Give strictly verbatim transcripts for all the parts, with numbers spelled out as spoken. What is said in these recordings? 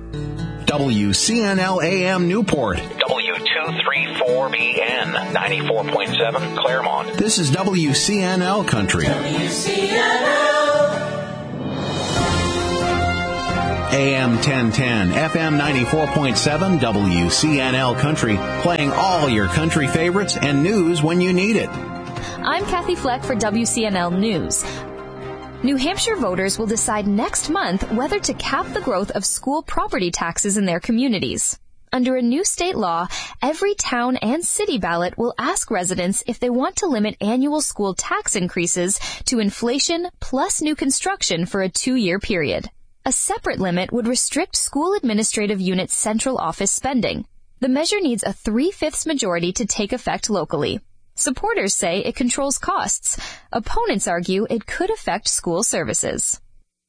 W C N L A M Newport. W two three four B N, ninety-four point seven Claremont. This is W C N L Country. W C N L. A M ten ten, F M ninety-four point seven, W C N L Country, playing all your country favorites and news when you need it. I'm Kathy Fleck for W C N L News. New Hampshire voters will decide next month whether to cap the growth of school property taxes in their communities. Under a new state law, every town and city ballot will ask residents if they want to limit annual school tax increases to inflation plus new construction for a two-year period. A separate limit would restrict school administrative unit central office spending. The measure needs a three-fifths majority to take effect locally. Supporters say it controls costs. Opponents argue it could affect school services.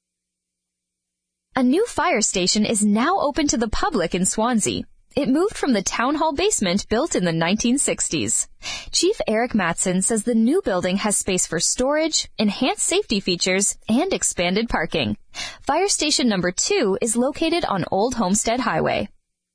A new fire station is now open to the public in Swansea. It moved from the town hall basement built in the nineteen sixties. Chief Eric Matson says the new building has space for storage, enhanced safety features, and expanded parking. Fire station number two is located on Old Homestead Highway.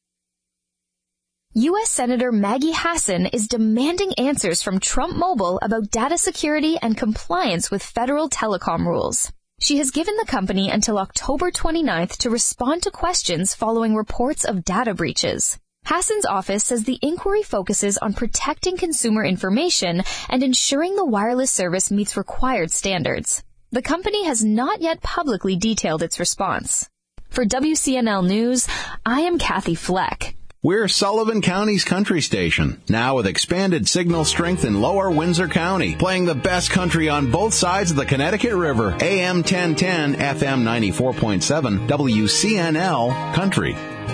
U S Senator Maggie Hassan is demanding answers from Trump Mobile about data security and compliance with federal telecom rules. She has given the company until October twenty-ninth to respond to questions following reports of data breaches. Hassan's office says the inquiry focuses on protecting consumer information and ensuring the wireless service meets required standards. The company has not yet publicly detailed its response. For W C N L News, I am Kathy Fleck. We're Sullivan County's country station, now with expanded signal strength in Lower Windsor County, playing the best country on both sides of the Connecticut River. A M ten ten, F M ninety-four point seven, W C N L Country.